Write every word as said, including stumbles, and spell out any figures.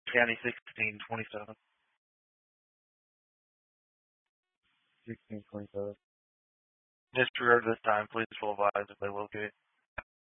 County sixteen twenty-seven. sixteen twenty-seven. Disregard this time. Please will advise if they locate.